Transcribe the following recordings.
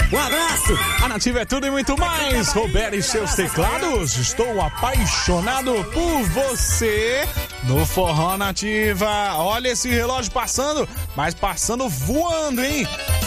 Um abraço! A Nativa é tudo e muito mais. Roberto e seus teclados. Estou apaixonado por você no Forró Nativa. Olha esse relógio passando, mas passando voando, hein?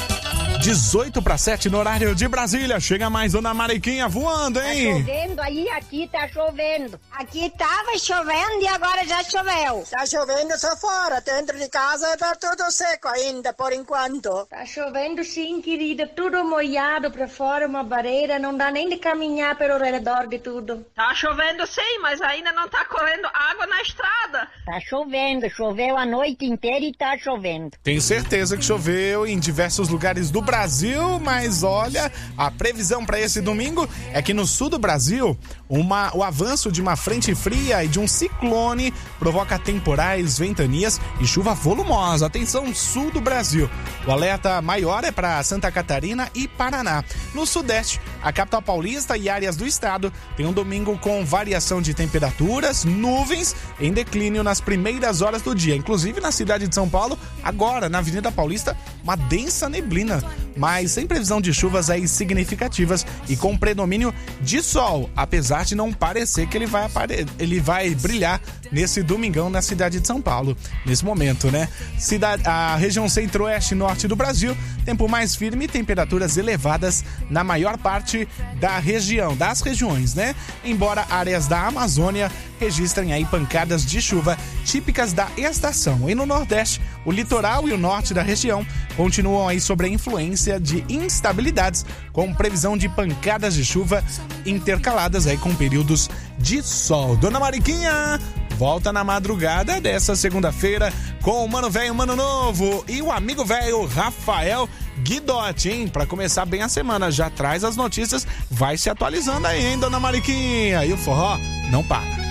18:07 no horário de Brasília. Chega mais Dona Mariquinha voando, hein? Tá chovendo aí, aqui tá chovendo. Aqui tava chovendo e agora já choveu. Tá chovendo só fora, dentro de casa tá tudo seco ainda, por enquanto. Tá chovendo sim, querida, tudo molhado pra fora, uma barreira, não dá nem de caminhar pelo redor de tudo. Tá chovendo sim, mas ainda não tá correndo água na estrada. Tá chovendo, choveu a noite inteira e tá chovendo. Tenho certeza que choveu em diversos lugares do Brasil, mas olha, a previsão para esse domingo é que no sul do Brasil, o avanço de uma frente fria e de um ciclone provoca temporais, ventanias e chuva volumosa. Atenção, sul do Brasil. O alerta maior é para Santa Catarina e Paraná. No sudeste, a capital paulista e áreas do estado tem um domingo com variação de temperaturas, nuvens em declínio nas primeiras horas do dia. Inclusive na cidade de São Paulo, agora na Avenida Paulista, uma densa neblina, mas sem previsão de chuvas aí significativas e com predomínio de sol, apesar de não parecer que ele vai brilhar nesse domingão na cidade de São Paulo, nesse momento, né? A região centro-oeste e norte do Brasil, tempo mais firme e temperaturas elevadas na maior parte das regiões, né? Embora áreas da Amazônia registrem aí pancadas de chuva típicas da estação. E no Nordeste, o litoral e o norte da região continuam aí sob a influência de instabilidades, com previsão de pancadas de chuva intercaladas aí com períodos de sol. Dona Mariquinha volta na madrugada dessa segunda-feira com o Mano Velho, Mano Novo e o amigo velho Rafael Guidotti, hein? Pra começar bem a semana, já traz as notícias, vai se atualizando aí, hein, Dona Mariquinha? E o forró não para.